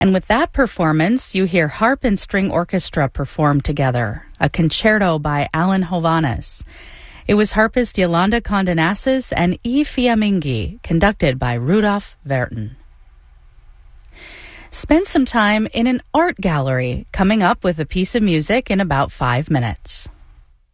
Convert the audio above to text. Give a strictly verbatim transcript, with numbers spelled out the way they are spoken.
And with that performance, you hear harp and string orchestra perform together, a concerto by Alan Hovhaness. It was harpist Yolanda Condenasas and E. Fiammingi, conducted by Rudolf Verton. Spend some time in an art gallery, coming up with a piece of music in about five minutes.